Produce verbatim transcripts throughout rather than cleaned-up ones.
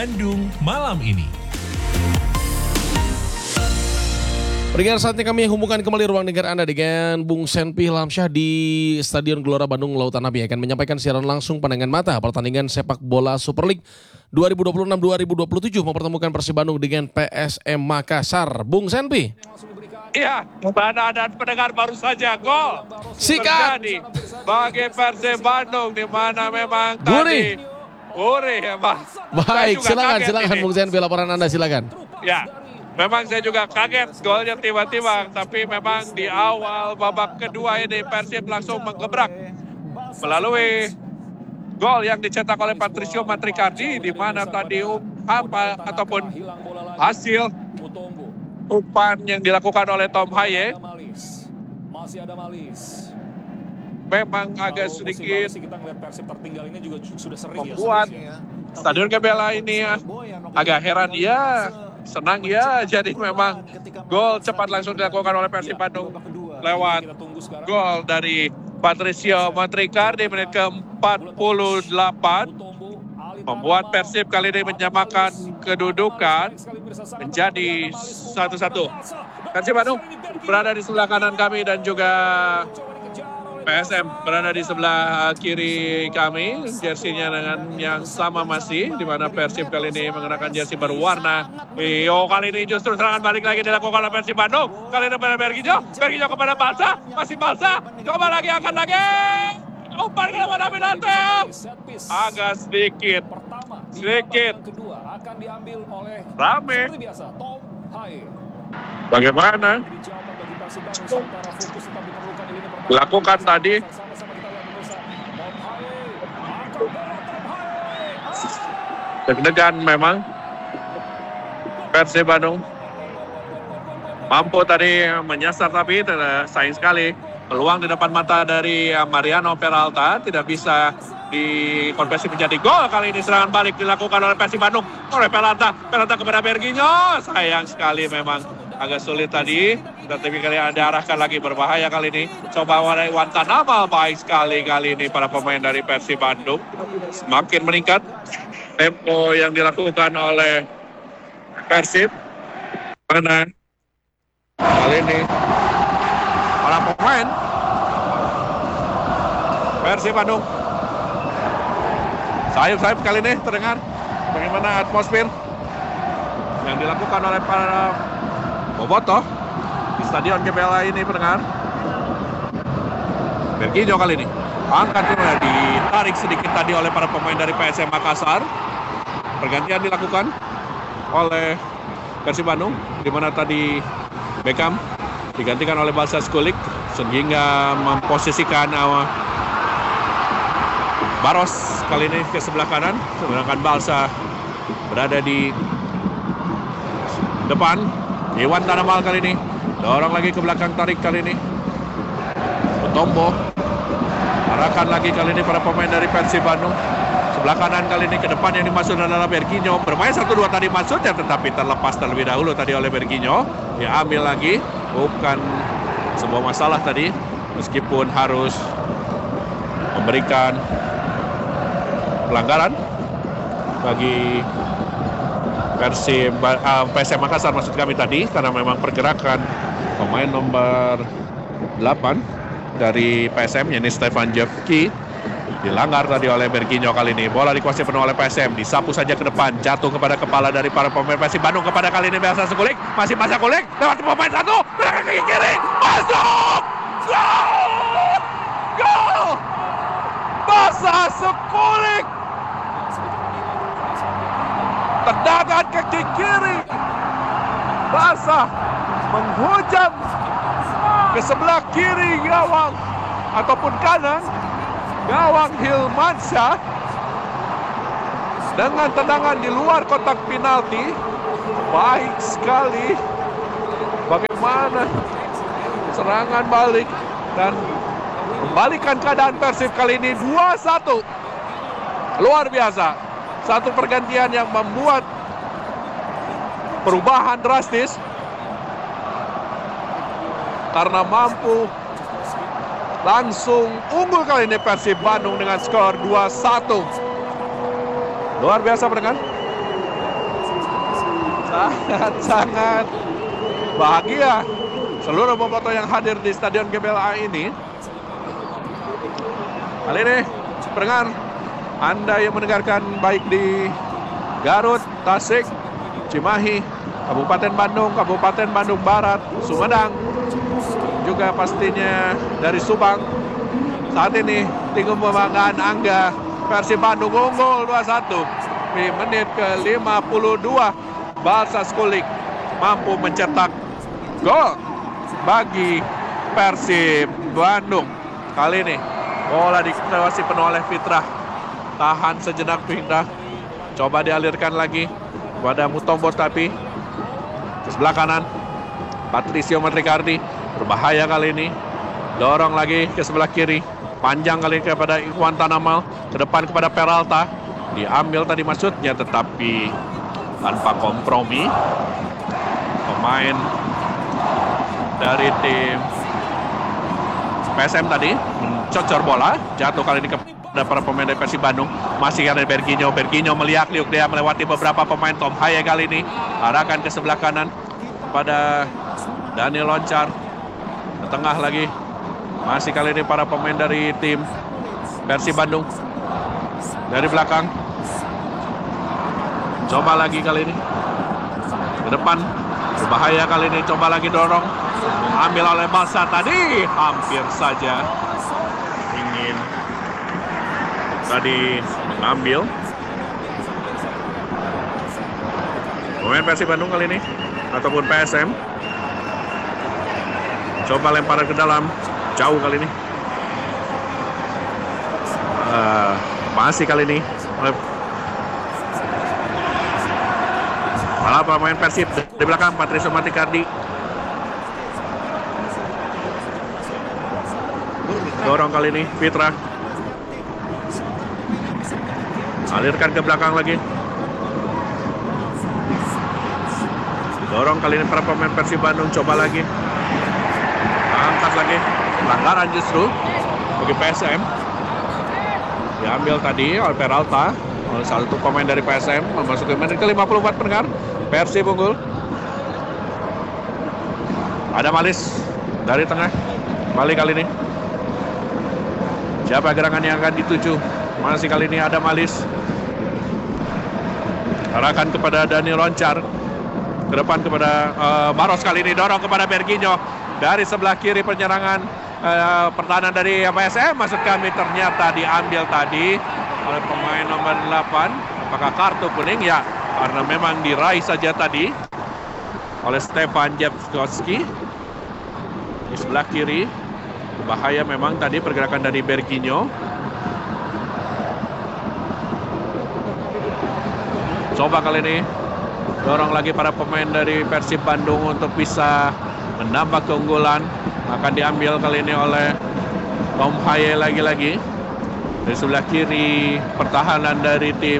Bandung malam ini. Pendengar, saatnya kami hubungkan kembali ruang dengar Anda dengan Bung Senpi Lamsyah di Stadion Gelora Bandung Lautan Api akan menyampaikan siaran langsung pandangan mata pertandingan sepak bola Super League dua ribu dua puluh enam dua ribu dua puluh tujuh mempertemukan Persib Bandung dengan P S M Makassar. Bung Senpi. Iya, mana dan pendengar baru saja gol Sikat terjadi bagi Persib Bandung di mana memang Gurih. tadi Gurih ya Bang. Baik, silakan silakan ini. Bung Senpi, laporan Anda silakan. Ya, memang saya juga kaget golnya tiba-tiba, tapi memang di awal babak kedua ini Persib langsung menggebrak melalui gol yang dicetak oleh Patricio Matricardi, di mana tadi apa ataupun hasil umpan yang dilakukan oleh Tom Haye masih ada Malis. Memang agak sedikit kita ngeliat Persib tertinggal ini juga sudah sering membuat ya. Stadion Gebela ini ya, agak heran ya, senang ya. Jadi memang gol cepat langsung dilakukan oleh Persib Bandung lewat gol dari Patricio Matricardi menit ke empat puluh delapan. Membuat Persib kali ini menyamakan kedudukan menjadi satu satu. Persib Bandung berada di sebelah kanan kami dan juga P S M berada di sebelah kiri kami. Jersinya dengan yang sama masih, di mana Persib kali ini mengenakan jersi berwarna hijau. Kali ini justru serangan balik lagi dilakukan oleh Persib Bandung. Kali ini kepada Berginjo, Berginjo kepada Balsa, masih Balsa, coba lagi, akan lagi. Umpan kepada Aminante. Agak sedikit, sedikit akan diambil oleh rame. biasa Tom Haye. Bagaimana dilakukan tadi? Deg-degan memang Persib Bandung mampu tadi menyasar, tapi sayang sekali peluang di depan mata dari Mariano Peralta tidak bisa dikonversi menjadi gol. Kali ini serangan balik dilakukan oleh Persib Bandung oleh Peralta, Peralta kepada Berginjo. Sayang sekali memang agak sulit tadi, tapi kali ini diarahkan lagi, berbahaya kali ini. Coba warai Wantanama, baik sekali kali ini para pemain dari Persib Bandung. Semakin meningkat tempo yang dilakukan oleh Persib. Mana kali ini para pemain Persib Bandung sayup-sayup kali ini terdengar bagaimana atmosfer yang dilakukan oleh para bobotoh di Stadion Gebela ini, pendengar. Berginjo kali ini angkat, ditarik sedikit tadi oleh para pemain dari P S M Makassar. Pergantian dilakukan oleh Persib Bandung, di mana tadi Beckham digantikan oleh Balsa Skulik sehingga memposisikan uh, Baros kali ini ke sebelah kanan, sedangkan Balsa berada di depan. Iwan Tanamal kali ini dorong lagi ke belakang, tarik kali ini Mutombo, arahkan lagi kali ini para pemain dari Persib Bandung. Sebelah kanan kali ini ke depan yang dimasukkan adalah Berginjo. Bermain satu dua tadi maksudnya, tetapi terlepas terlebih dahulu tadi oleh Berginjo. Diambil lagi, bukan sebuah masalah tadi, meskipun harus memberikan pelanggaran bagi Persib uh, P S M Makassar maksud kami tadi, karena memang pergerakan pemain nomor delapan dari P S M, yakni Stefan Jevki, dilanggar tadi oleh Berginjo. Kali ini bola dikuasai penuh oleh P S M, disapu saja ke depan, jatuh kepada kepala dari para pemain Persib Bandung, kepada kali ini Balsa Skulik, masih Balsa Skulik lewat pemain satu, belakang kaki kiri, masuk, gol, gol, Balsa Skulik, tendangan kaki kiri, Balsa menghujam ke sebelah kiri gawang ataupun kanan gawang Hilmansyah dengan tendangan di luar kotak penalti. Baik sekali bagaimana serangan balik dan membalikan keadaan Persib kali ini dua satu. Luar biasa. Satu pergantian yang membuat perubahan drastis karena mampu langsung unggul kali ini Persib Bandung dengan skor dua satu. Luar biasa, pendengar. sangat-sangat bahagia seluruh bobotoh yang hadir di Stadion G B L A ini. Kali ini pendengar, Anda yang mendengarkan baik di Garut, Tasik, Cimahi, Kabupaten Bandung, Kabupaten Bandung Barat, Sumedang, juga pastinya dari Subang. Saat ini tinggal kebanggaan Angga, Persib Bandung unggul dua satu di menit ke lima puluh dua. Balsa Skulik mampu mencetak gol bagi Persib Bandung. Kali ini bola dikawasi penuh oleh Fitrah. Tahan sejenak Fitrah. Coba dialirkan lagi kepada Mutombo, tapi ke sebelah kanan Patricio Matricardi berbahaya kali ini. Dorong lagi ke sebelah kiri. Panjang kali kepada Ikhwan Tanamal. Ke depan kepada Peralta. Diambil tadi maksudnya, tetapi tanpa kompromi. Pemain dari tim P S M tadi mencocor bola. Jatuh kali ini kepada para pemain dari Persib Bandung. Masih ada Berginho. Berginho meliak-liuk, dia melewati beberapa pemain. Tom Haye kali ini arahkan ke sebelah kanan pada Daniel Loncar. Ke tengah lagi. Masih kali ini para pemain dari tim Persib Bandung. Dari belakang. Coba lagi kali ini. Ke depan. Berbahaya kali ini. Coba lagi dorong. Ambil oleh Balsa tadi. Hampir saja ingin tadi mengambil. Pemain Persib Bandung kali ini. Ataupun P S M. Coba lemparan ke dalam. Jauh kali ini. Uh, masih kali ini. Malah pemain Persib di belakang Patricio Matricardi. Dorong kali ini Fitra. Alirkan ke belakang lagi. Dorong kali ini para pemain Persib Bandung. Coba lagi. Angkat lagi. Pelanggaran justru bagi P S M. Diambil tadi oleh Peralta. Oleh salah satu pemain dari P S M. Memasuki menit ke lima puluh empat pendengar. Persib unggul. Ada Malis dari tengah. Balik kali ini. Siapa gerangan yang akan dituju? Masih kali ini ada Malis. Arahkan kepada Daniel Loncar. Ke depan kepada uh, Maros kali ini. Dorong kepada Berginho. Dari sebelah kiri penyerangan. Uh, pertahanan dari P S M, maksud kami, ternyata diambil tadi oleh pemain nomor delapan. Apakah kartu kuning? Ya, karena memang diraih saja tadi oleh Stefan Jabskowski di sebelah kiri. Bahaya memang tadi pergerakan dari Berginho. Coba kali ini dorong lagi para pemain dari Persib Bandung untuk bisa menambah keunggulan. Akan diambil kali ini oleh Tom Haye lagi-lagi. Dari sebelah kiri pertahanan dari tim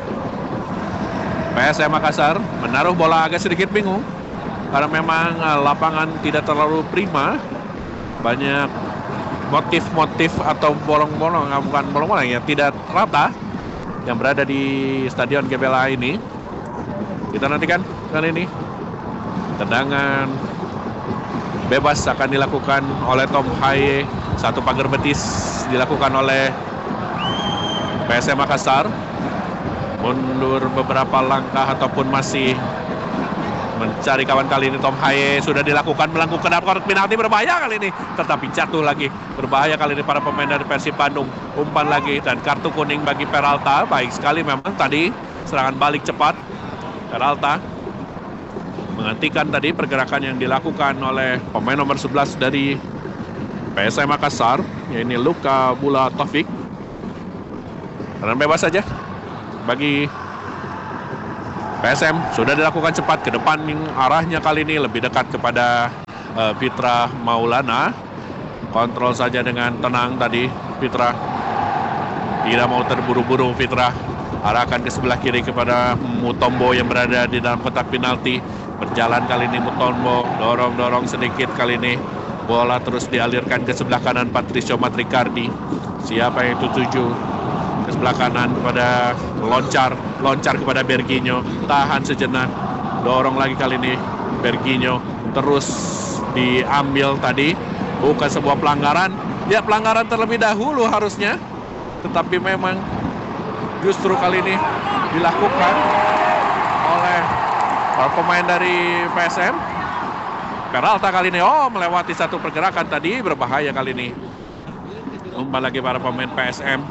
P S M Makassar menaruh bola agak sedikit bingung. Karena memang lapangan tidak terlalu prima. Banyak motif-motif atau bolong-bolong, bukan bolong-bolong ya, tidak rata yang berada di Stadion G B L A ini. Kita nantikan kali ini. Tendangan bebas akan dilakukan oleh Tom Haye. Satu pagar betis dilakukan oleh P S M Makassar. Mundur beberapa langkah ataupun masih mencari kawan kali ini. Tom Haye sudah dilakukan melakukan kotak penalti, berbahaya kali ini. Tetapi jatuh lagi. Berbahaya kali ini para pemain dari Persib Bandung. Umpan lagi dan kartu kuning bagi Peralta. Baik sekali memang tadi serangan balik cepat. Peralta menghentikan tadi pergerakan yang dilakukan oleh pemain nomor sebelas dari P S M Makassar, yaitu Luka Bula Taufik. Tendangan bebas saja bagi P S M. Sudah dilakukan cepat ke depan, arahnya kali ini lebih dekat kepada uh, Fitra Maulana. Kontrol saja dengan tenang tadi Fitra. Tidak mau terburu-buru Fitra. Arahkan ke sebelah kiri kepada Mutombo yang berada di dalam kotak penalti. Berjalan kali ini Mutombo, dorong-dorong sedikit kali ini. Bola terus dialirkan ke sebelah kanan Patricio Matricardi. Siapa yang tuju? Ke sebelah kanan kepada Loncar. Loncar kepada Berginho. Tahan sejenak. dorong lagi kali ini Berginho, terus diambil tadi, bukan sebuah pelanggaran, ya pelanggaran terlebih dahulu harusnya, tetapi memang justru kali ini dilakukan oleh para pemain dari P S M. Peralta kali ini, oh melewati satu pergerakan tadi, berbahaya kali ini. Umpan lagi para pemain P S M.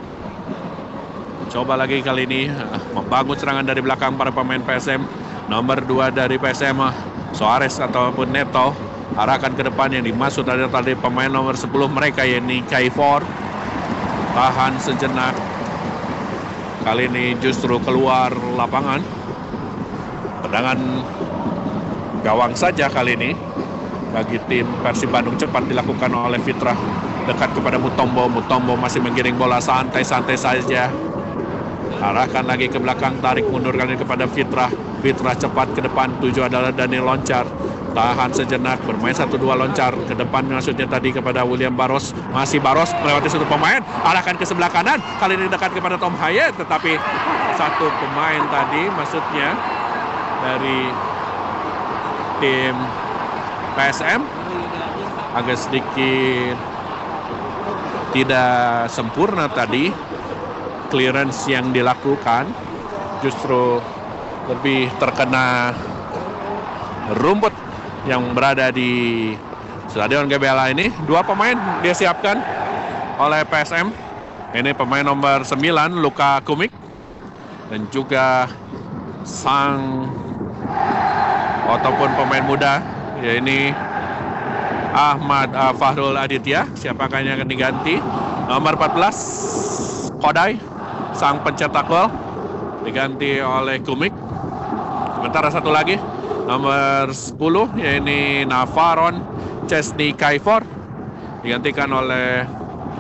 Coba lagi kali ini membangun serangan dari belakang para pemain P S M. Nomor dua dari P S M, Suarez ataupun Neto, arahkan ke depan yang dimaksud adalah tadi pemain nomor sepuluh mereka, yakni Kaifor. Tahan sejenak. Kali ini justru keluar lapangan. Tendangan gawang saja kali ini bagi tim Persib Bandung. Cepat dilakukan oleh Fitrah, dekat kepada Mutombo. Mutombo masih menggiring bola santai-santai saja. Arahkan lagi ke belakang, tarik mundur kali ini kepada Fitrah. Fitrah cepat ke depan, tujuh adalah Daniel Loncar. Tahan sejenak, bermain satu dua Loncar ke depan, maksudnya tadi kepada William Baros. Masih Baros melewati satu pemain, arahkan ke sebelah kanan. Kali ini dekat kepada Tom Hayat, tetapi satu pemain tadi maksudnya dari tim P S M agak sedikit tidak sempurna tadi clearance yang dilakukan, justru lebih terkena rumput yang berada di Stadion G B L A ini. Dua pemain dia siapkan oleh P S M. Ini pemain nomor sembilan Luka Kumik dan juga sang ataupun pemain muda, ya ini Ahmad uh, Fahrul Aditya. Siapakah yang akan diganti? Nomor empat belas Kodai, sang pencetak gol, diganti oleh Kumik. Sementara satu lagi nomor sepuluh, ya ini Navaron Chesney Kaifor, digantikan oleh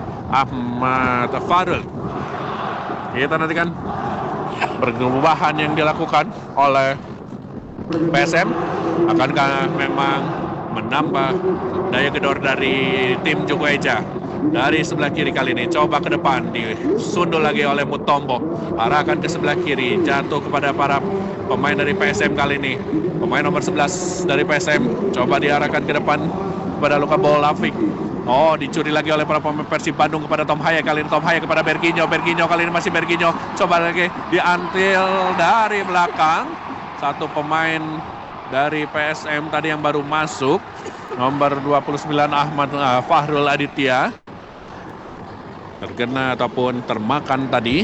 Ahmad Fahrul. Kita nantikan perubahan yang dilakukan oleh P S M. Akankah memang menambah daya gedor dari tim Joko Eja? Dari sebelah kiri kali ini, coba ke depan, disundul lagi oleh Mutombo. Arahkan ke sebelah kiri, jatuh kepada para pemain dari P S M kali ini. Pemain nomor sebelas dari P S M, coba diarahkan ke depan kepada Luka Bolafik. Oh, dicuri lagi oleh para pemain Persib Bandung kepada Tom Haya. Kali ini Tom Haya kepada Berginho. Berginho kali ini masih Berginho. Coba lagi diantil dari belakang. Satu pemain dari P S M tadi yang baru masuk, nomor dua puluh sembilan Ahmad uh, Fahrul Aditya, terkena ataupun termakan tadi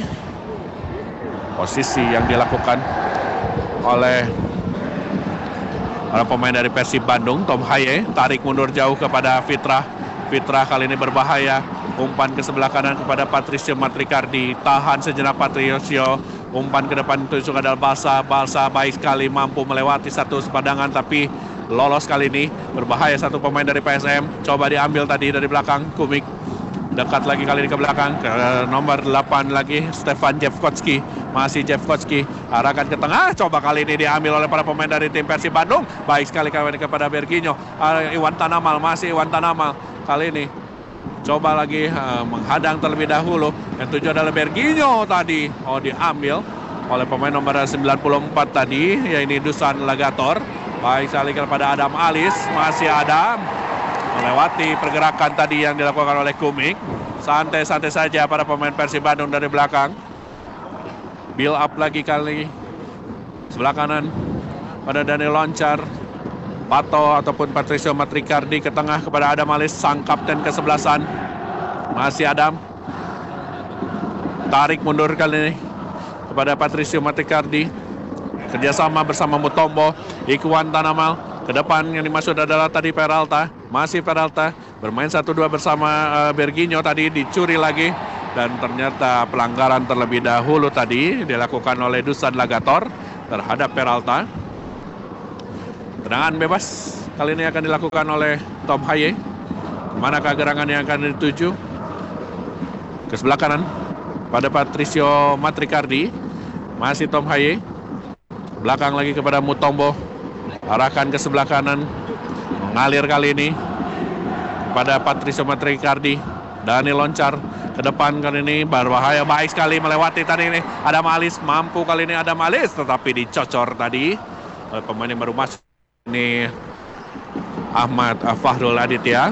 posisi yang dilakukan oleh para pemain dari Persib Bandung. Tom Haye tarik mundur jauh kepada Fitrah. Fitrah kali ini berbahaya, umpan ke sebelah kanan kepada Patricio Matricardi. Tahan sejenak Patricio, umpan ke depan itu juga adalah Balsa. Balsa baik sekali, mampu melewati satu sepadangan tapi lolos kali ini. Berbahaya satu pemain dari P S M. Coba diambil tadi dari belakang Kumik. Dekat lagi kali ini ke belakang, ke nomor delapan lagi Stefan Jevkotski. Masih Jevkotski, arahkan ke tengah. Coba kali ini diambil oleh para pemain dari tim Persib Bandung. Baik sekali kali ini kepada Berginho. uh, Iwan Tanamal, masih Iwan Tanamal. Kali ini coba lagi uh, menghadang terlebih dahulu. Yang tujuh adalah Berginho tadi. Oh, diambil oleh pemain nomor sembilan puluh empat tadi, yaitu Dusan Lagator. Baik sekali kepada Adam Alis. Masih Adam melewati pergerakan tadi yang dilakukan oleh Kumik. Santai-santai saja para pemain Persib Bandung dari belakang. Build up lagi kali sebelah kanan pada Daniel Loncar. Pato ataupun Patricio Matricardi ke tengah kepada Adam Alis, sang kapten kesebelasan. Masih Adam. Tarik mundur kali ini kepada Patricio Matricardi. Kerjasama bersama Mutombo. Ikhwan Tanamal. Ke depan yang dimaksud adalah tadi Peralta. Masih Peralta. Bermain satu dua bersama uh, Berginho tadi. Dicuri lagi. Dan ternyata pelanggaran terlebih dahulu tadi dilakukan oleh Dusan Lagator terhadap Peralta. Tendangan bebas kali ini akan dilakukan oleh Tom Haye. Manakah gerangan yang akan dituju? Ke sebelah kanan pada Patricio Matricardi. Masih Tom Haye. Belakang lagi kepada Mutombo. Arahkan ke sebelah kanan. Mengalir kali ini pada Patricio Matricardi. Daniel Loncar ke depan kali ini berbahaya, baik sekali melewati tadi ini Adam Alis. Mampu kali ini Adam Alis, tetapi dicocor tadi oleh pemain yang baru masuk ini Ahmad Fahrul Aditya.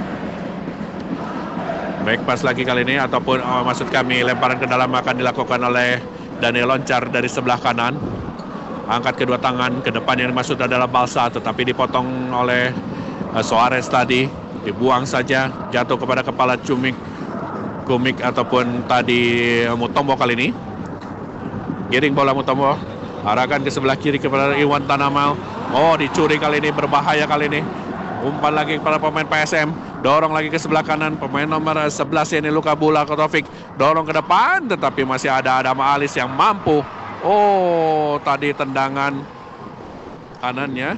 Baik pas lagi kali ini ataupun oh, maksud kami lemparan ke dalam akan dilakukan oleh Daniel Loncar dari sebelah kanan. Angkat kedua tangan ke depan yang dimaksud adalah Balsa, tetapi dipotong oleh uh, Suarez tadi. Dibuang saja, jatuh kepada kepala Cumik, Kumik ataupun tadi uh, Mutombo kali ini. Giring bola Mutombo, arahkan ke sebelah kiri kepada Iwan Tanamal. Oh, dicuri kali ini, berbahaya kali ini. Umpan lagi kepada pemain P S M. Dorong lagi ke sebelah kanan. Pemain nomor sebelas ini Luka Bula Kotovic. Dorong ke depan. Tetapi masih ada Adam Alis yang mampu. Oh, tadi tendangan kanannya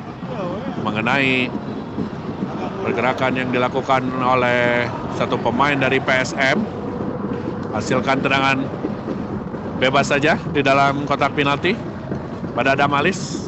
mengenai pergerakan yang dilakukan oleh satu pemain dari P S M. Hasilkan tendangan bebas saja di dalam kotak penalti pada Adam Alis.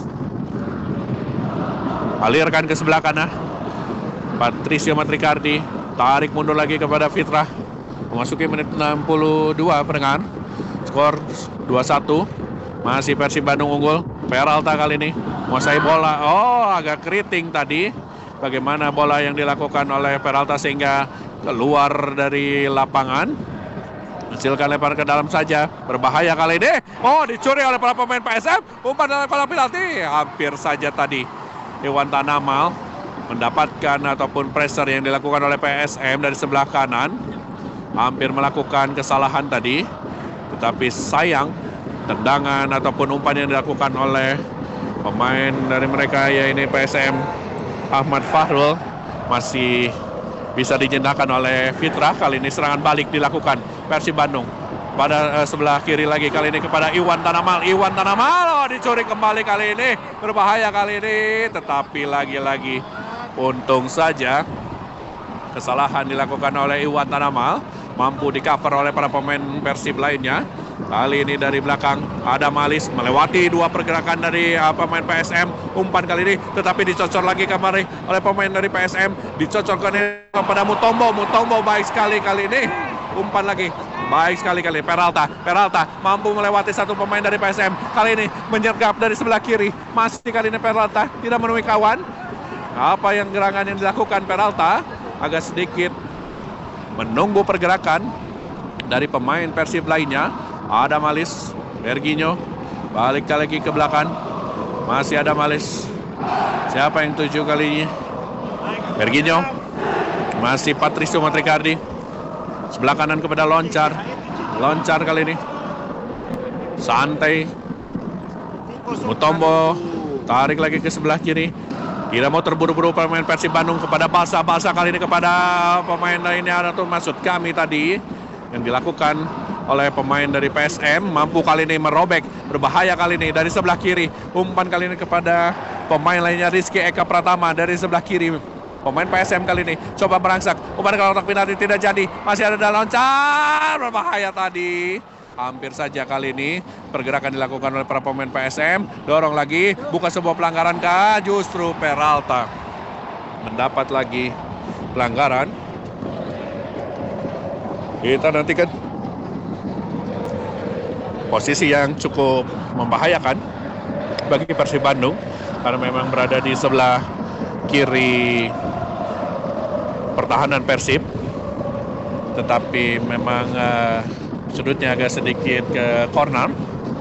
Alirkan ke sebelah kanan. Patricio Matricardi tarik mundur lagi kepada Fitrah. Memasuki menit enam puluh dua pertengahan. Skor dua satu. Masih Persib Bandung unggul. Peralta kali ini menguasai bola. Oh, agak keriting tadi. Bagaimana bola yang dilakukan oleh Peralta sehingga keluar dari lapangan. Hasilkan lempar ke dalam saja. Berbahaya kali ini. Oh, dicuri oleh para pemain P S M. Umpan dalam kotak penalti. Hampir saja tadi Iwan Tanamal mendapatkan ataupun pressure yang dilakukan oleh P S M dari sebelah kanan. Hampir melakukan kesalahan tadi. Tetapi sayang tendangan ataupun umpan yang dilakukan oleh pemain dari mereka yaitu P S M Ahmad Fahrul masih bisa dijendakkan oleh Fitrah. Kali ini serangan balik dilakukan Persib Bandung pada uh, sebelah kiri lagi kali ini kepada Iwan Tanamal. Iwan Tanamal oh, dicuri kembali kali ini, berbahaya kali ini, tetapi lagi-lagi untung saja kesalahan dilakukan oleh Iwan Tanamal, mampu di cover oleh para pemain Persib lainnya. Kali ini dari belakang Adam Alis melewati dua pergerakan dari uh, pemain P S M. Umpan kali ini tetapi dicocor lagi kemarin oleh pemain dari P S M. Dicocorkan kepada Mutombo. Mutombo baik sekali kali ini. Umpan lagi baik sekali kali Peralta. Peralta mampu melewati satu pemain dari P S M. Kali ini menyergap dari sebelah kiri. Masih kali ini Peralta tidak menemui kawan. Apa yang gerangan yang dilakukan Peralta agak sedikit menunggu pergerakan dari pemain Persib lainnya. Adam Alis, Berginho, balik lagi ke belakang. Masih Adam Alis. Siapa yang tuju kali ini? Berginho. Masih Patricio Matricardi. Sebelah kanan kepada Loncar. Loncar kali ini. Santai. Mutombo. Tarik lagi ke sebelah kiri. Tidak mau terburu-buru pemain Persib Bandung kepada Balsa. Balsa kali ini kepada pemain lainnya. Atau maksud kami tadi yang dilakukan oleh pemain dari P S M. Mampu kali ini merobek. Berbahaya kali ini dari sebelah kiri. Umpan kali ini kepada pemain lainnya Rizky Eka Pratama dari sebelah kiri. Pemain P S M kali ini coba merangsek. Umpan ke kotak penalti tidak jadi. Masih ada Loncar. Berbahaya tadi. Hampir saja kali ini pergerakan dilakukan oleh para pemain P S M. Dorong lagi. Bukan sebuah pelanggaran kah? Justru Peralta mendapat lagi pelanggaran. Kita nantikan posisi yang cukup membahayakan bagi Persib Bandung karena memang berada di sebelah kiri pertahanan Persib, tetapi memang uh, sudutnya agak sedikit ke corner,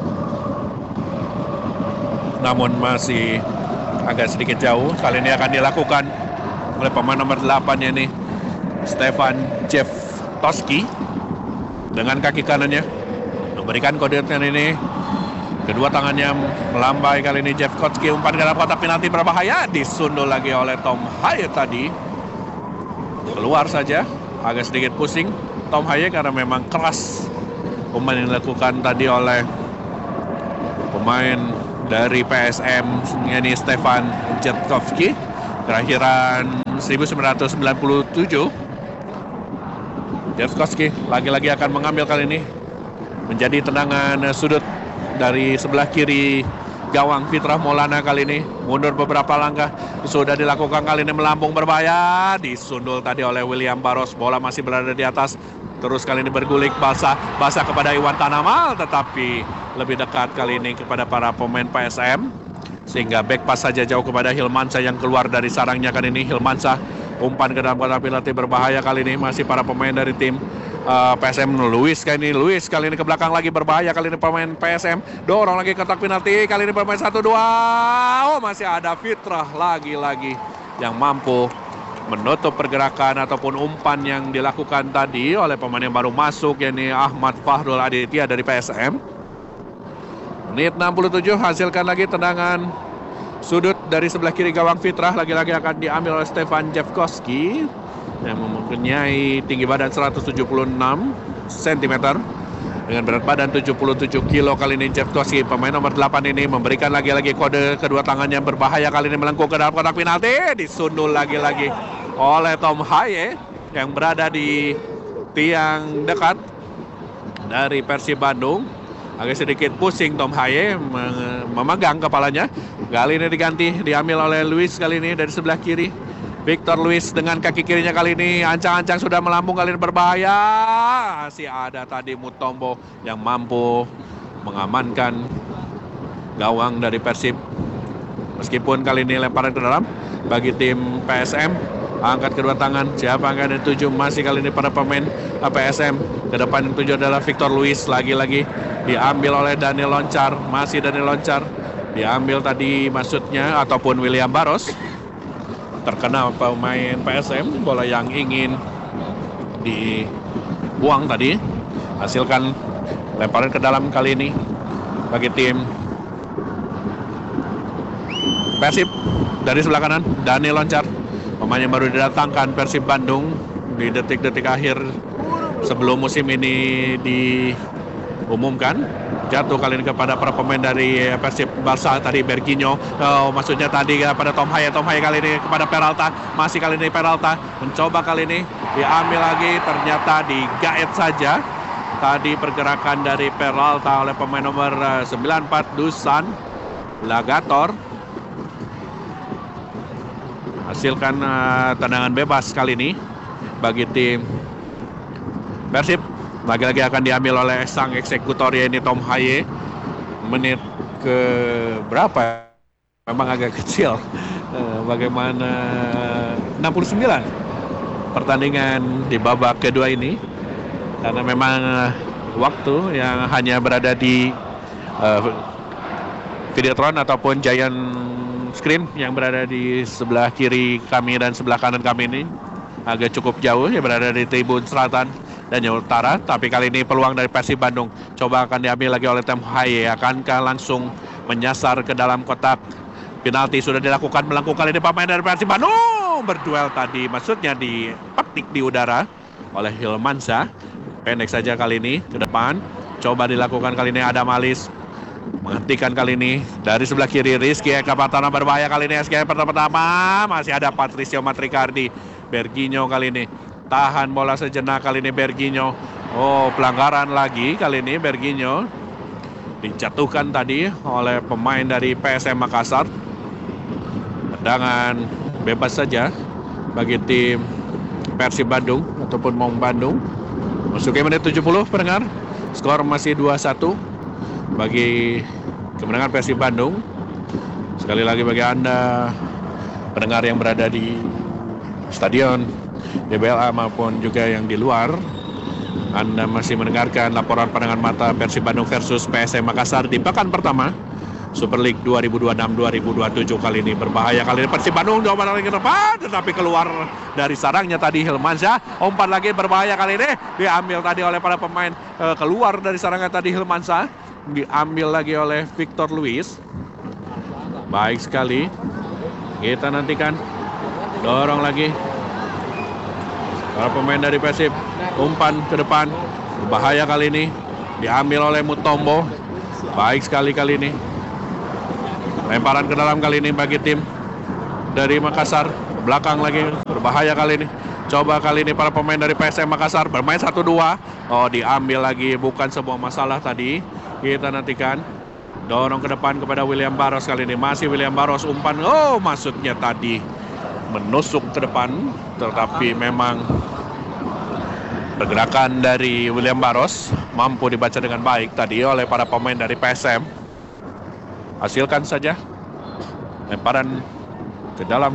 namun masih agak sedikit jauh. Kali ini akan dilakukan oleh pemain nomor delapan ini Stefan Jeff Toski dengan kaki kanannya memberikan koordinat ini. Kedua tangannya melambai kali ini Jeff Kotsky. Umpan ke dalam kotak penalti berbahaya. Disundul lagi oleh Tom Haye tadi. Keluar saja. Agak sedikit pusing Tom Haye karena memang keras umpan yang dilakukan tadi oleh pemain dari P S M ini Stefan Jetkovski. Kelahiran seribu sembilan ratus sembilan puluh tujuh. Jeff Kotsky lagi-lagi akan mengambil kali ini. Menjadi tendangan sudut dari sebelah kiri gawang Fitrah Maulana kali ini. Mundur beberapa langkah. Sudah dilakukan kali ini melambung berbahaya. Disundul tadi oleh William Barros. Bola masih berada di atas. Terus kali ini bergulik Balsa. Balsa kepada Iwan Tanamal. Tetapi lebih dekat kali ini kepada para pemain P S M. Sehingga back pass saja jauh kepada Hilmansyah yang keluar dari sarangnya kali ini. Hilmansyah umpan ke dalam kotak penalti berbahaya kali ini. Masih para pemain dari tim uh, P S M. Luis kali ini. Luis kali ini ke belakang lagi berbahaya kali ini pemain P S M. Dorong lagi kotak penalti. Kali ini bermain satu dua. Oh, masih ada Fitrah lagi-lagi yang mampu menutup pergerakan ataupun umpan yang dilakukan tadi oleh pemain yang baru masuk, yakni Ahmad Fahrul Aditya dari P S M. Menit enam puluh tujuh, hasilkan lagi tendangan sudut dari sebelah kiri gawang Fitrah. Lagi-lagi akan diambil oleh Stefan Jevkoski yang mempunyai tinggi badan seratus tujuh puluh enam sentimeter dengan berat badan tujuh puluh tujuh kilo. Kali ini Jevkoski, pemain nomor delapan ini, memberikan lagi-lagi kode kedua tangannya berbahaya. Kali ini melengkung ke dalam kotak penalti, disundul lagi-lagi oleh Tom Haye yang berada di tiang dekat dari Persib Bandung. Agak sedikit pusing Tom Haye memegang kepalanya. Kali ini diganti, diambil oleh Luis kali ini dari sebelah kiri. Victor Luis dengan kaki kirinya kali ini ancang-ancang sudah melambung, kali ini berbahaya. Masih ada tadi Mutombo yang mampu mengamankan gawang dari Persib. Meskipun kali ini lemparan ke dalam bagi tim P S M. Angkat kedua tangan, siapa angkat yang tujuh? Masih kali ini para pemain P S M. Ke depan yang tujuh adalah Victor Luis. Lagi-lagi diambil oleh Daniel Loncar. Masih Daniel Loncar. Diambil tadi maksudnya ataupun William Barros. Terkena pemain P S M. Bola yang ingin dibuang tadi. Hasilkan lemparan ke dalam kali ini bagi tim Persib. Dari sebelah kanan Daniel Loncar, pemain yang baru didatangkan Persib Bandung di detik-detik akhir sebelum musim ini diumumkan. Jatuh kali ini kepada para pemain dari Persib Barca tadi, Berginho. Oh, maksudnya tadi kepada Tom Haye. Tom Haye kali ini kepada Peralta. Masih kali ini Peralta mencoba kali ini diambil lagi, ternyata digaet saja. Tadi pergerakan dari Peralta oleh pemain nomor sembilan puluh empat Dusan Lagator. Hasilkan uh, tendangan bebas kali ini bagi tim Persib. Lagi-lagi akan diambil oleh sang eksekutor, yaitu Tom Haye. Menit ke berapa? Memang agak kecil. Uh, bagaimana enam puluh sembilan pertandingan di babak kedua ini. Karena memang uh, waktu yang hanya berada di uh, Videotron ataupun Giant Screen yang berada di sebelah kiri kami dan sebelah kanan kami ini agak cukup jauh, ya berada di tribun selatan dan utara. Tapi kali ini peluang dari Persib Bandung coba akan diambil lagi oleh Tom Haye. Akankah langsung menyasar ke dalam kotak penalti? Sudah dilakukan, melengkung kali ini pemain dari Persib Bandung. Berduel tadi, maksudnya dipetik di udara oleh Hilmansyah. Pendek saja kali ini ke depan. Coba dilakukan kali ini Adam Alis. Menghentikan kali ini dari sebelah kiri Rizky Eka Pratama, berbahaya kali ini. S K pertama-tama masih ada Patricio Matricardi. Berginho kali ini tahan bola sejenak kali ini Berginho. Oh, pelanggaran lagi kali ini Berginho. Dijatuhkan tadi oleh pemain dari P S M Makassar. Tendangan bebas saja bagi tim Persib Bandung ataupun Maung Bandung. Masuki menit tujuh puluh pendengar. Skor masih dua satu bagi kemenangan Persib Bandung. Sekali lagi bagi Anda pendengar yang berada di stadion D B L A maupun juga yang di luar, Anda masih mendengarkan laporan pandangan mata Persib Bandung versus P S M Makassar di pekan pertama Super League dua ribu dua puluh enam dua ribu dua puluh tujuh. Kali ini berbahaya kali ini Persib Bandung, coba lagi ke depan tetapi keluar dari sarangnya tadi Hilmansyah. Umpan lagi berbahaya kali ini, diambil tadi oleh para pemain, e, keluar dari sarangnya tadi Hilmansyah. Diambil lagi oleh Victor Luis. Baik sekali, kita nantikan. Dorong lagi para pemain dari Persib. Umpan ke depan, bahaya kali ini, diambil oleh Mutombo. Baik sekali kali ini. Lemparan ke dalam kali ini bagi tim dari Makassar. Belakang lagi, berbahaya kali ini. Coba kali ini para pemain dari P S M Makassar bermain satu dua. Oh, diambil lagi, bukan sebuah masalah tadi. Kita nantikan. Dorong ke depan kepada William Barros kali ini. Masih William Barros, umpan. Oh, maksudnya tadi menusuk ke depan. Tetapi memang pergerakan dari William Barros mampu dibaca dengan baik tadi oleh para pemain dari P S M. Hasilkan saja Lemparan ke dalam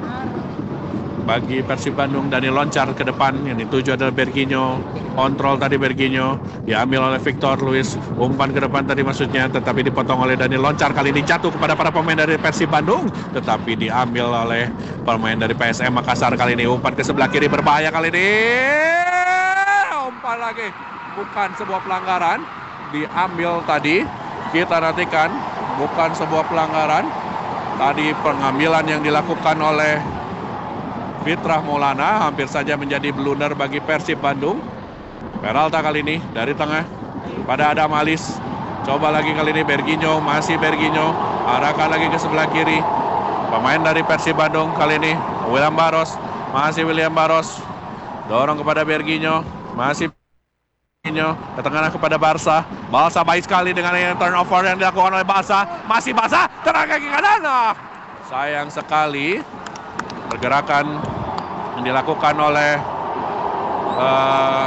bagi Persib Bandung. Daniel loncar ke depan, yang dituju adalah Berginho. Kontrol tadi Berginho, diambil oleh Victor Luis. Umpan ke depan tadi maksudnya, tetapi dipotong oleh Daniel loncar. Kali ini jatuh kepada para pemain dari Persib Bandung, tetapi diambil oleh pemain dari P S M Makassar. Kali ini umpan ke sebelah kiri, berbahaya kali ini. Umpan lagi, bukan sebuah pelanggaran. Diambil tadi, kita nantikan, bukan sebuah pelanggaran. Tadi pengambilan yang dilakukan oleh Fitrah Maulana hampir saja menjadi blunder bagi Persib Bandung. Peralta kali ini dari tengah pada Adam Alis. Coba lagi kali ini Berginho, masih Berginho. Arahkan lagi ke sebelah kiri. Pemain dari Persib Bandung kali ini William Barros, masih William Barros. Dorong kepada Berginho, masih Berginho ke tengah kepada Barca. Barca baik sekali dengan turnover yang dilakukan oleh Barca. Masih Barca, terang kaki kanan. Ah, sayang sekali pergerakan yang dilakukan oleh uh,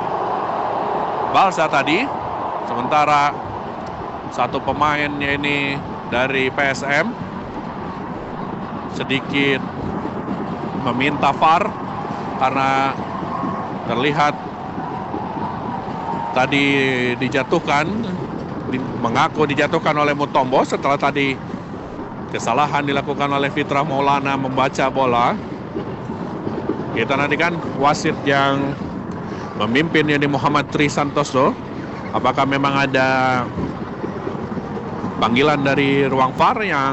Barca tadi. Sementara satu pemainnya ini dari P S M sedikit meminta V A R karena terlihat tadi dijatuhkan, di, mengaku dijatuhkan oleh Mutombo setelah tadi kesalahan dilakukan oleh Fitrah Maulana membaca bola. Kita nantikan wasit yang memimpin ini Muhammad Tri Santoso. Apakah memang ada panggilan dari ruang V A R yang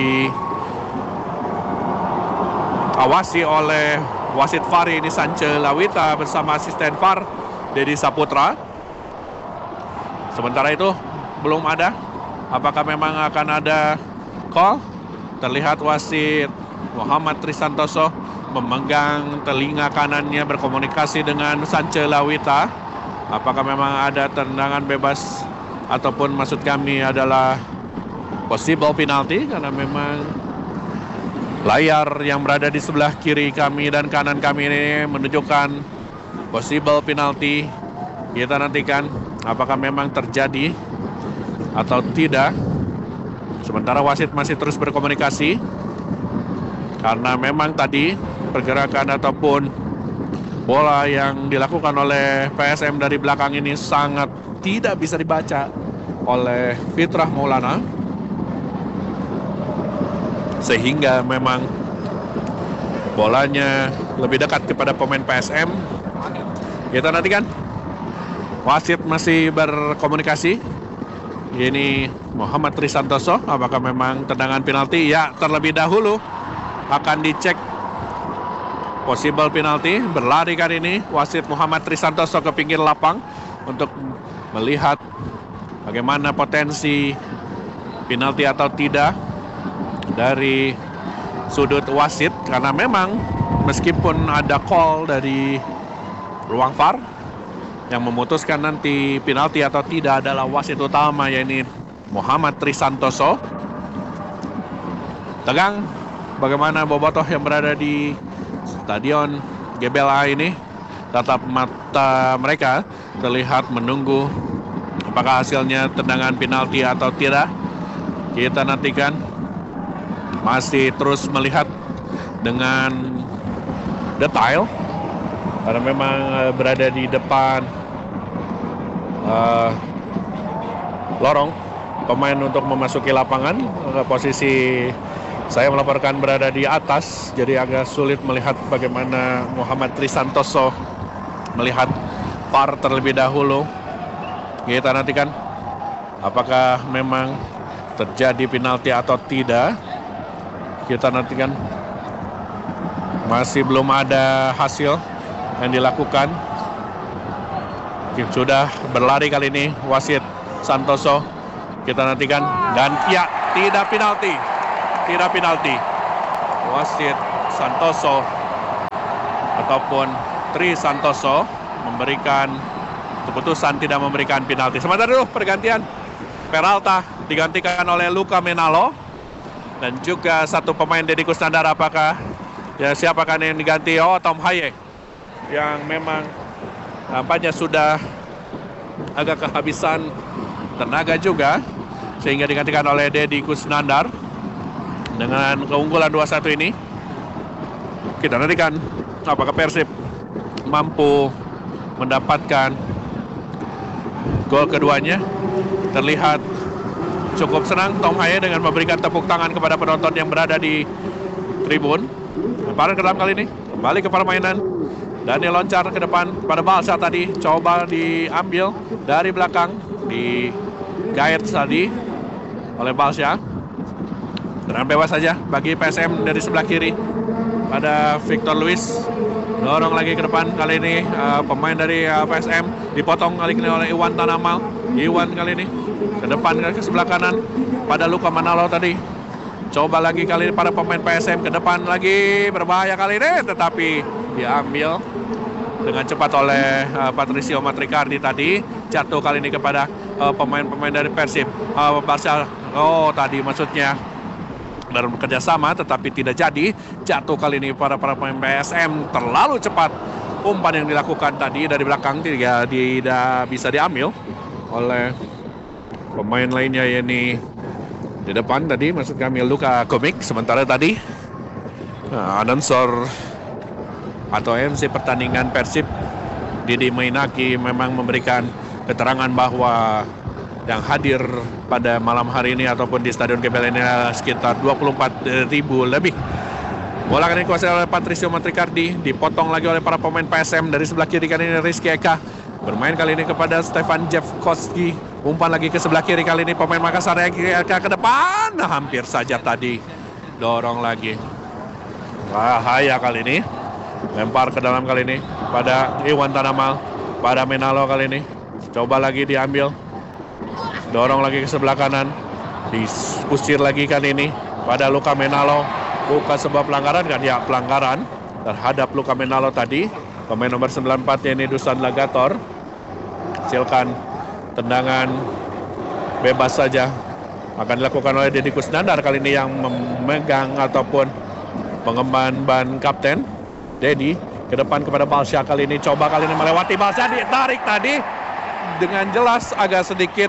diawasi oleh wasit V A R ini Sance Lawita bersama asisten V A R Dedi Saputra. Sementara itu belum ada. Apakah memang akan ada call? Terlihat wasit Muhammad Tri Santoso memegang telinga kanannya berkomunikasi dengan Sance Lawita. Apakah memang ada tendangan bebas ataupun maksud kami adalah possible penalty, karena memang layar yang berada di sebelah kiri kami dan kanan kami ini menunjukkan possible penalty. Kita nantikan apakah memang terjadi atau tidak. Sementara wasit masih terus berkomunikasi karena memang tadi pergerakan ataupun bola yang dilakukan oleh P S M dari belakang ini sangat tidak bisa dibaca oleh Fitrah Maulana, sehingga memang bolanya lebih dekat kepada pemain P S M. Kita nantikan wasit masih berkomunikasi. Ini Muhammad Tri Santoso, apakah memang tendangan penalti? Ya, terlebih dahulu akan dicek possible penalty. Berlari kali ini wasit Muhammad Tri Santoso ke pinggir lapang untuk melihat bagaimana potensi penalti atau tidak dari sudut wasit. Karena memang meskipun ada call dari ruang V A R, yang memutuskan nanti penalti atau tidak adalah wasit utama, yaitu Muhammad Tri Santoso. Tegang bagaimana bobotoh yang berada di Stadion G B L A ini. Tatap mata mereka terlihat menunggu apakah hasilnya tendangan penalti atau tidak. Kita nantikan, masih terus melihat dengan detail karena memang berada di depan uh, lorong pemain untuk memasuki lapangan. Posisi saya melaporkan berada di atas, jadi agak sulit melihat bagaimana Muhammad Tri Santoso melihat V A R terlebih dahulu. Kita nantikan apakah memang terjadi penalti atau tidak. Kita nantikan, masih belum ada hasil yang dilakukan. Sudah berlari kali ini wasit Santoso. Kita nantikan, dan ya, tidak penalti. Tidak penalti. Wasit Santoso ataupun Tri Santoso memberikan keputusan tidak memberikan penalti. Sementara dulu pergantian, Peralta digantikan oleh Luka Menalo dan juga satu pemain Deddy Kusnandar. Apakah ya siapakah yang diganti? Oh, Tom Haye yang memang nampaknya sudah agak kehabisan tenaga juga, sehingga digantikan oleh Deddy Kusnandar. dengan keunggulan dua satu ini. Kita nantikan apakah Persib mampu mendapatkan gol keduanya. Terlihat cukup senang Tom Haye dengan memberikan tepuk tangan kepada penonton yang berada di tribun. Lemparan ke dalam kali ini, kembali ke permainan. Daniel loncar ke depan pada Balsa tadi, coba diambil dari belakang, di guide tadi oleh Balsa. Tenang bebas saja bagi P S M dari sebelah kiri pada Victor Luis. Dorong lagi ke depan kali ini uh, pemain dari uh, P S M, dipotong kali ini oleh Iwan Tanamal. Iwan kali ini ke depan ke sebelah kanan pada Luka Manalo tadi. Coba lagi kali ini para pemain P S M ke depan lagi, berbahaya kali ini, tetapi diambil dengan cepat oleh uh, Patricio Matricardi tadi. Jatuh kali ini kepada uh, pemain-pemain dari Persib. Uh, Barca, oh tadi maksudnya baru bekerja sama tetapi tidak jadi. Jatuh kali ini para para pemain P S M, terlalu cepat umpan yang dilakukan tadi dari belakang, tidak, tidak bisa diambil oleh pemain lainnya, yakni di depan tadi maksud kami Luka Komik. Sementara tadi nah, announcer atau M C pertandingan Persib Didi Mainaki memang memberikan keterangan bahwa yang hadir pada malam hari ini ataupun di Stadion G B L ini sekitar dua puluh empat ribu lebih. Bola kali ini dikuasai oleh Patricio Matricardi, dipotong lagi oleh para pemain P S M. Dari sebelah kiri kali ini Rizky Eka bermain kali ini kepada Stefan Jevkoski. Umpan lagi ke sebelah kiri kali ini pemain Makassar Eka ke depan. Nah, hampir saja tadi dorong lagi. Bahaya kali ini. Lempar ke dalam kali ini pada Iwan Tanamal, pada Menalo kali ini. Coba lagi diambil. Dorong lagi ke sebelah kanan. Diusir lagi kali ini pada Luka Menalo. Bukan sebuah pelanggaran kan? Ya, pelanggaran terhadap Luka Menalo tadi. Pemain nomor sembilan puluh empat ini Dusan Lagator. Hasilkan tendangan bebas saja. Akan dilakukan oleh Deddy Kusnandar kali ini yang memegang ataupun mengemban ban kapten. Deddy ke depan kepada Balsya kali ini. Coba kali ini melewati Balsya, ditarik tadi. Dengan jelas agak sedikit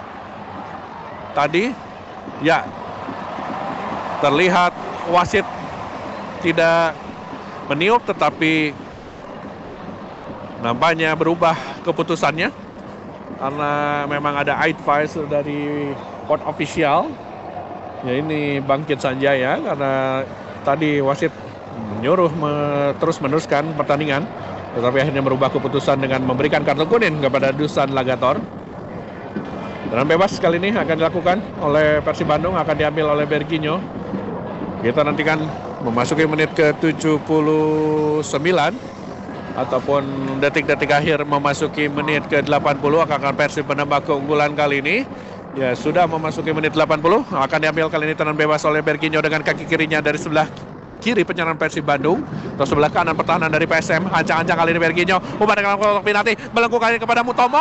tadi. Ya, terlihat wasit tidak meniup tetapi nampaknya berubah keputusannya karena memang ada advice dari court official. Ya, ini Bangkit Sanjaya karena tadi wasit menyuruh me, terus meneruskan pertandingan tetapi akhirnya merubah keputusan dengan memberikan kartu kuning kepada Dusan Lagator. Dan bebas kali ini akan dilakukan oleh Persib Bandung, akan diambil oleh Berginho. Kita nantikan memasuki menit ke tujuh puluh sembilan ataupun detik-detik akhir memasuki menit ke delapan puluh akan Persib menambah keunggulan kali ini. Ya, sudah memasuki menit delapan puluh, akan diambil kali ini tendangan bebas oleh Berginho dengan kaki kirinya dari sebelah kiri penyerang Persib Bandung. Terus sebelah kanan pertahanan dari P S M, ancang-ancang kali ini Berginho. Umpan dengan kotak penalti, melengkung kali ini kepada Mutomo.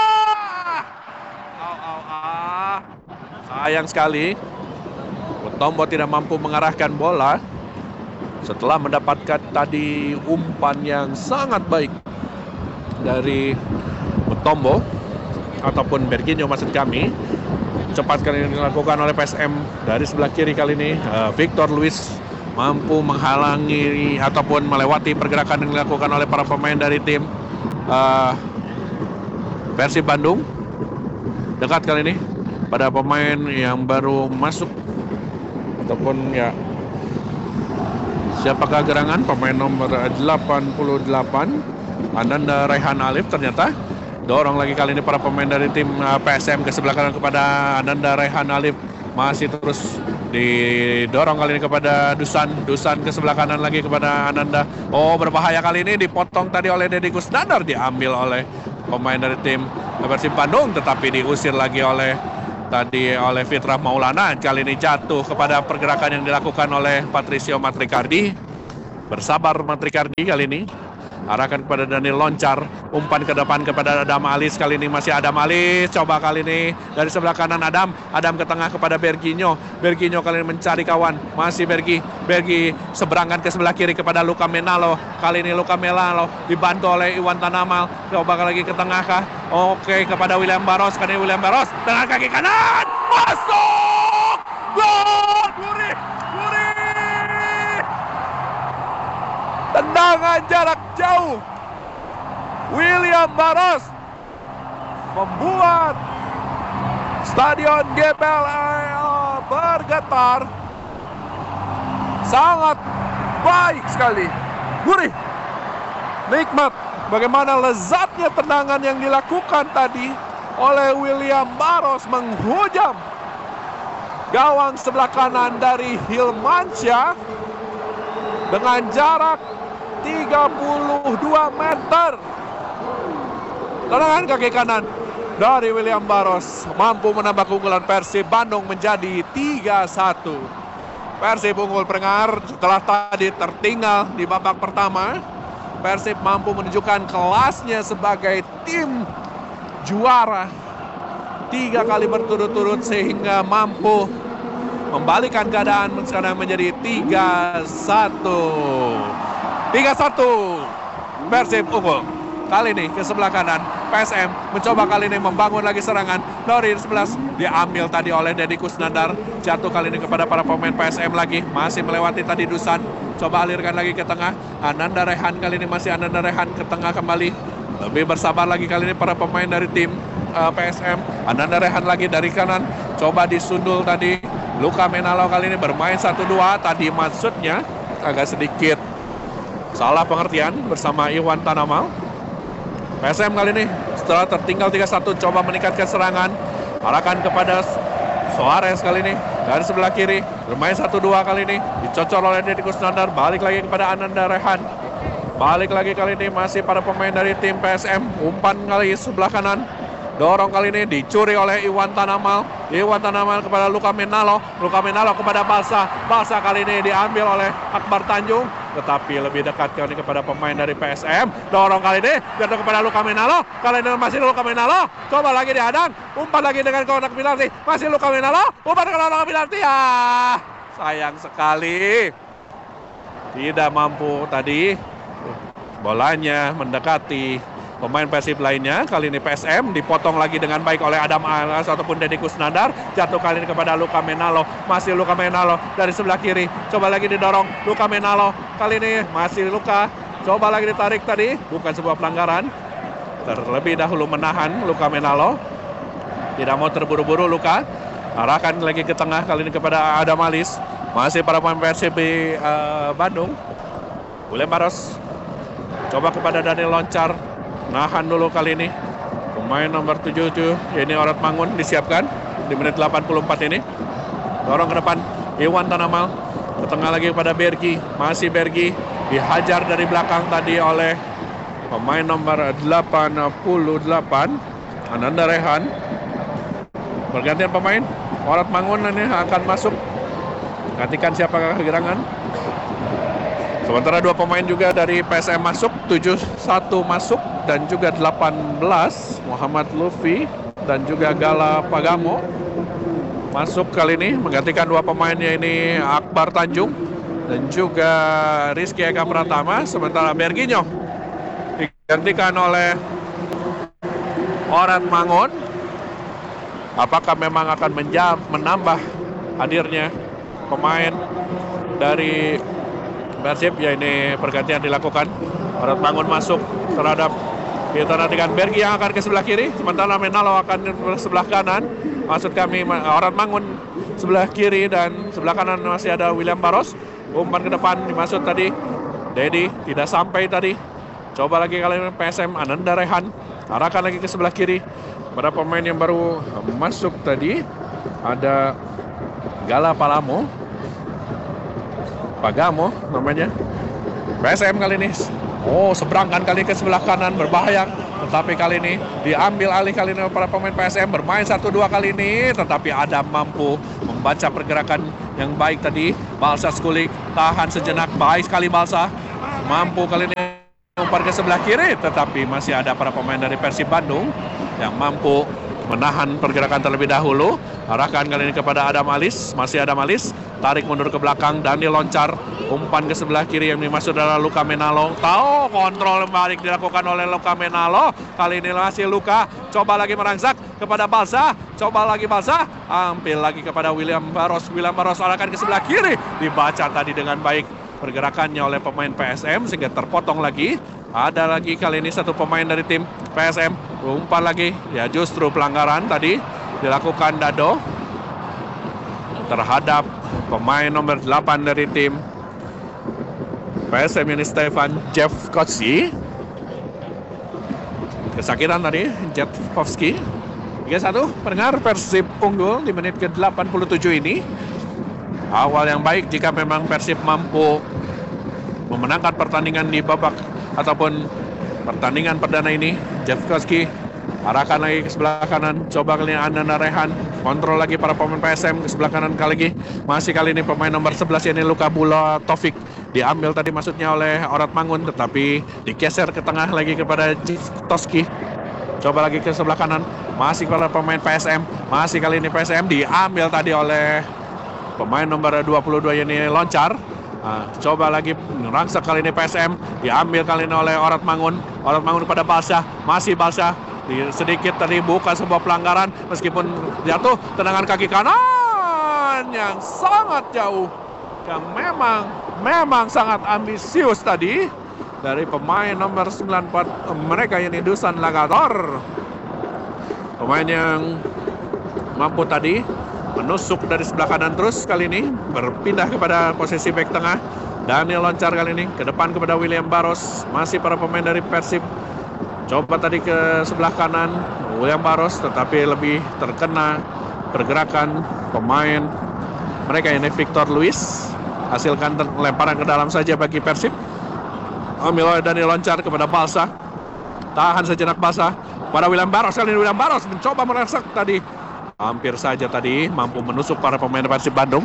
Au, au, ah. Sayang sekali Mutomo tidak mampu mengarahkan bola setelah mendapatkan tadi umpan yang sangat baik dari Mutombo ataupun Berginho maksud kami. Cepat kali ini dilakukan oleh P S M dari sebelah kiri kali ini. uh, Victor Luis mampu menghalangi ataupun melewati pergerakan yang dilakukan oleh para pemain dari tim uh, Persib Bandung. Dekat kali ini pada pemain yang baru masuk ataupun ya siapakah gerangan pemain nomor delapan puluh delapan Ananda Rehan Alif. Ternyata dorong lagi kali ini para pemain dari tim uh, P S M ke sebelah kanan kepada Ananda Rehan Alif. Masih terus didorong kali ini kepada Dusan. Dusan ke sebelah kanan lagi kepada Ananda. Oh, berbahaya kali ini, dipotong tadi oleh Deddy Kusnandar, diambil oleh pemain dari tim Persib Bandung tetapi diusir lagi oleh tadi oleh Fitrah Maulana. Kali ini jatuh kepada pergerakan yang dilakukan oleh Patricio Matricardi. Bersabar Matricardi kali ini. Arahkan kepada Daniel loncar, umpan ke depan kepada Adam Alis. Kali ini masih Adam Alis. Coba kali ini dari sebelah kanan Adam. Adam ke tengah kepada Berginho. Berginho kali ini mencari kawan. Masih Bergi. Bergi seberangkan ke sebelah kiri kepada Luka Menalo. Kali ini Luka Menalo dibantu oleh Iwan Tanamal. Coba lagi ke tengah kah? Oke, kepada William Barros. Kali ini William Barros dengan kaki kanan. Masuk! Gol! Gurih! tendangan jarak jauh. William Barros membuat Stadion G B L bergetar. Sangat baik sekali, gurih, nikmat. Bagaimana lezatnya tendangan yang dilakukan tadi oleh William Barros menghujam gawang sebelah kanan dari Hilmansyah dengan jarak tiga puluh dua meter. Tendangan kaki kanan dari William Barros mampu menambah keunggulan Persib Bandung menjadi tiga satu. Persib unggul pendengar setelah tadi tertinggal di babak pertama. Persib mampu menunjukkan kelasnya sebagai tim juara tiga kali berturut-turut sehingga mampu membalikan keadaan sekarang menjadi tiga satu. tiga satu Persib unggul. Kali ini ke sebelah kanan P S M mencoba kali ini membangun lagi serangan dari sebelas, diambil tadi oleh Deddy Kusnandar, jatuh kali ini kepada para pemain P S M lagi, masih melewati tadi Dusan, coba alirkan lagi ke tengah. Ananda Rehan kali ini masih Ananda Rehan ke tengah kembali, lebih bersabar lagi kali ini para pemain dari tim uh, P S M. Ananda Rehan lagi dari kanan, coba disundul tadi Luka Menalo kali ini bermain satu dua, tadi maksudnya agak sedikit salah pengertian bersama Iwan Tanamal. P S M kali ini setelah tertinggal tiga satu coba meningkatkan serangan, arahkan kepada Suarez kali ini dari sebelah kiri, bermain satu dua kali ini, dicocol oleh Deddy Kusnandar, balik lagi kepada Ananda Rehan, balik lagi kali ini masih para pemain dari tim P S M, umpan kali sebelah kanan, dorong kali ini dicuri oleh Iwan Tanamal, Iwan Tanamal kepada Luka Menalo, Luka Menalo kepada Balsa, Balsa kali ini diambil oleh Akbar Tanjung, tetapi lebih dekat kali ini kepada pemain dari P S M, dorong kali ini jatuh kepada Luka Menalo, kali ini masih Luka Menalo, coba lagi dihadang, umpan lagi dengan kotak penalti, masih Luka Menalo, umpan ke kotak penalti, ah sayang sekali, tidak mampu tadi bolanya mendekati pemain Persib lainnya. Kali ini P S M dipotong lagi dengan baik oleh Adam Anas ataupun Deddy Kusnandar, jatuh kali ini kepada Luka Menalo, masih Luka Menalo dari sebelah kiri, coba lagi didorong Luka Menalo, kali ini masih Luka, coba lagi ditarik tadi, bukan sebuah pelanggaran, terlebih dahulu menahan Luka Menalo, tidak mau terburu-buru Luka, arahkan lagi ke tengah kali ini kepada Adam Alis, masih para pemain Persib uh, Bandung. William Barros coba kepada Daniel Loncar, nahan dulu kali ini pemain nomor tujuh puluh tujuh, ini Orat Mangun disiapkan di menit delapan puluh empat ini, dorong ke depan Iwan Tanamal, ke tengah lagi kepada Bergi, masih Bergi, dihajar dari belakang tadi oleh pemain nomor delapan puluh delapan Ananda Rehan. Pergantian pemain, Orat Mangun ini akan masuk, gantikan siapakah gerangan. Sementara dua pemain juga dari P S M masuk, tujuh satu masuk dan juga delapan belas Muhammad Lufi dan juga Gala Pagamo masuk kali ini menggantikan dua pemainnya, ini Akbar Tanjung dan juga Rizky Eka Pratama. Sementara Berginyo digantikan oleh Orat Mangun. Apakah memang akan menjam, menambah hadirnya pemain dari Persib? Ya, ini pergantian dilakukan. Orat Mangun masuk terhadap, kita nantikan Bergi yang akan ke sebelah kiri, sementara Menalo akan ke sebelah kanan. Maksud kami Orat Mangun sebelah kiri dan sebelah kanan masih ada William Barros. Umpan ke depan dimaksud tadi Dedi, tidak sampai tadi. Coba lagi kali ini P S M, Ananda Rehan, arahkan lagi ke sebelah kiri. Pada pemain yang baru masuk tadi ada Gala Palamo, Pagamo namanya. P S M kali ini, oh seberangkan kali ke sebelah kanan, berbahaya. Tetapi kali ini diambil alih kali ini para pemain P S M, bermain satu dua kali ini. Tetapi Adam mampu membaca pergerakan yang baik tadi. Balsa Skulik tahan sejenak, baik sekali Balsa. Mampu kali ini umpan ke sebelah kiri. Tetapi masih ada para pemain dari Persib Bandung yang mampu menahan pergerakan terlebih dahulu. Arahkan kali ini kepada Adam Alis, masih Adam Alis, tarik mundur ke belakang, Daniel Loncar, umpan ke sebelah kiri yang dimaksud adalah Luka Menalo. Tahu kontrol balik dilakukan oleh Luka Menalo. Kali ini masih Luka, coba lagi merangsak kepada Balsa, coba lagi Balsa, ambil lagi kepada William Barros. William Barros arahkan ke sebelah kiri, dibaca tadi dengan baik pergerakannya oleh pemain P S M sehingga terpotong lagi. Ada lagi kali ini satu pemain dari tim P S M, umpan lagi, ya justru pelanggaran tadi dilakukan Dado terhadap pemain nomor delapan dari tim P S M ini Stefan Jevkovski. Kesakitan tadi Jevkovski. tiga satu, pendengar, Persib unggul di menit ke delapan puluh tujuh ini. Awal yang baik jika memang Persib mampu memenangkan pertandingan di babak ataupun pertandingan perdana ini. Jevkovski arahkan lagi ke sebelah kanan, coba kali ini Ananda Rehan, kontrol lagi para pemain P S M ke sebelah kanan kali lagi. Masih kali ini pemain nomor sebelas ini Luka Bula Taufik, diambil tadi maksudnya oleh Orat Mangun, tetapi digeser ke tengah lagi kepada Jevkovski. Coba lagi ke sebelah kanan, masih para pemain P S M, masih kali ini P S M diambil tadi oleh pemain nomor dua puluh dua ini Loncar. Nah, coba lagi merangsek kali ini P S M, diambil kali ini oleh Orat Mangun. Orat Mangun kepada Balsyah, masih Balsyah. Sedikit tadi bukan sebuah pelanggaran meskipun jatuh, tendangan kaki kanan yang sangat jauh, yang memang memang sangat ambisius tadi dari pemain nomor sembilan puluh empat mereka ini, Dusan Lagator. Pemain yang mampu tadi menusuk dari sebelah kanan terus kali ini berpindah kepada posisi bek tengah. Daniel Loncar kali ini ke depan kepada William Barros. Masih para pemain dari Persib. Coba tadi ke sebelah kanan William Barros, tetapi lebih terkena pergerakan pemain mereka ini Victor Luis. Hasilkan lemparan ke dalam saja bagi Persib. Ambil oleh Daniel Loncar kepada Balsa. Tahan sejenak Balsa pada William Barros. Kali ini William Barros mencoba merangsek tadi. Hampir saja tadi mampu menusuk para pemain Persib Bandung.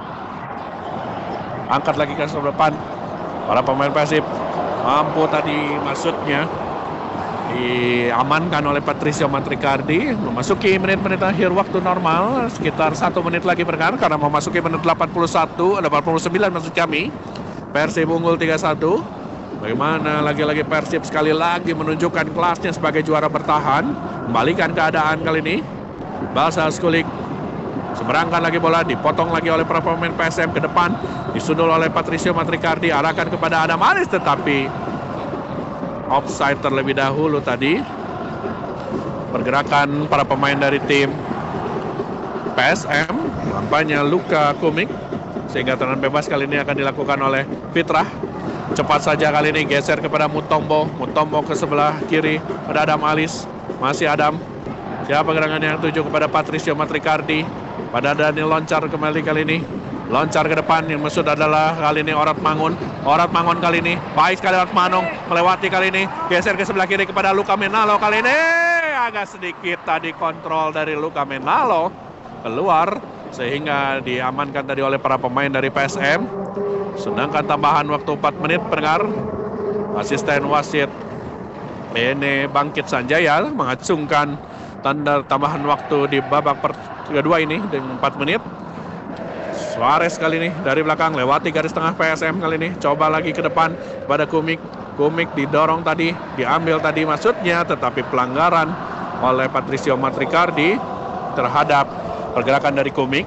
Angkat lagi ke sebelah depan. Para pemain Persib mampu tadi maksudnya diamankan oleh Patricio Matricardi. Memasuki menit-menit akhir waktu normal, sekitar satu menit lagi berkar karena memasuki menit delapan puluh satu, delapan puluh sembilan maksud kami. Persib unggul tiga satu. Bagaimana lagi-lagi Persib sekali lagi menunjukkan kelasnya sebagai juara bertahan. Kembalikan keadaan kali ini. Balsa Skulik seberangkan lagi bola, dipotong lagi oleh para pemain P S M ke depan, disundul oleh Patricio Matricardi, arahkan kepada Adam Aris, tetapi offside terlebih dahulu tadi. Pergerakan para pemain dari tim P S M, nampaknya Luka Kumik, sehingga tendangan bebas kali ini akan dilakukan oleh Fitrah. Cepat saja kali ini geser kepada Mutombo, Mutombo ke sebelah kiri pada Adam Alis, masih Adam. Siapa gerangan yang tuju kepada Patricio Matricardi, pada Daniel Loncar kembali kali ini. Loncar ke depan, yang maksud adalah kali ini Orat Mangun. Orat Mangun kali ini, baik sekali Orat Manung, melewati kali ini, geser ke sebelah kiri kepada Luka Menalo kali ini. Agak sedikit tadi kontrol dari Luka Menalo keluar, sehingga diamankan tadi oleh para pemain dari P S M. Sedangkan tambahan waktu empat menit pendengar, asisten wasit Bene Bangkit Sanjaya mengacungkan tanda tambahan waktu di babak kedua ini dengan empat menit. Suarez kali ini dari belakang lewati garis tengah P S M kali ini, coba lagi ke depan pada Kumik. Kumik didorong tadi, diambil tadi maksudnya, tetapi pelanggaran oleh Patricio Matricardi terhadap pergerakan dari Kumik.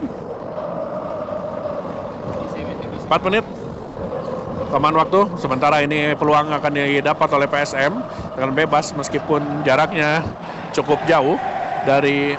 empat menit taman waktu, sementara ini peluang akan didapat oleh P S M dengan bebas meskipun jaraknya cukup jauh dari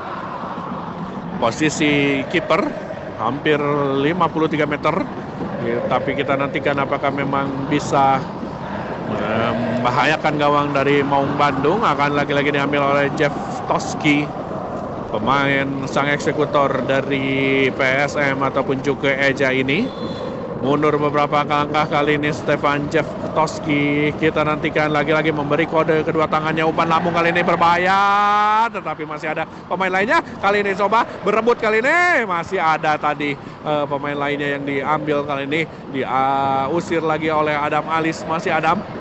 posisi kiper, hampir lima puluh tiga meter. Ya, tapi kita nantikan apakah memang bisa membahayakan gawang dari Maung Bandung. Akan lagi-lagi diambil oleh Jevkovski, pemain sang eksekutor dari P S M ataupun juga Eja ini. Mundur beberapa langkah kali ini Stefan Jevkovski. Kita nantikan lagi-lagi memberi kode kedua tangannya, umpan lambung kali ini berbahaya, tetapi masih ada pemain lainnya. Kali ini coba berebut kali ini, masih ada tadi uh, pemain lainnya yang diambil kali ini, diusir uh, lagi oleh Adam Alis. Masih Adam